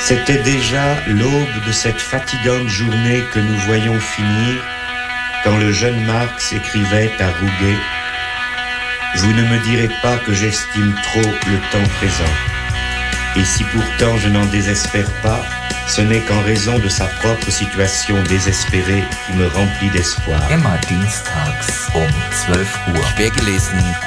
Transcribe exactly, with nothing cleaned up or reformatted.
C'était déjà l'aube de cette fatigante journée que nous voyons finir quand le jeune Marx écrivait à Rouget « Vous ne me direz pas que j'estime trop le temps présent. Et si pourtant je n'en désespère pas, ce n'est qu'en raison de sa propre situation désespérée qui me remplit d'espoir. » Immer dienstags um zwölf Uhr. Schwer gelesen